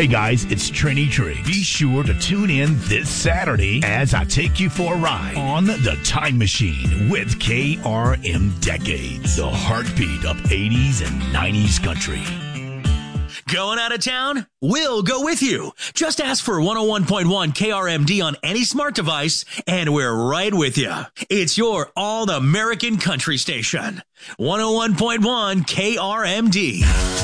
Hey guys, it's Trini Tree. Be sure to tune in this Saturday as I take you for a ride on the Time Machine with KRM Decades, the heartbeat of 80s and 90s country. Going out of town? We'll go with you. Just ask for 101.1 KRMD on any smart device, and we're right with you. It's your all-American country station. 101.1 KRMD.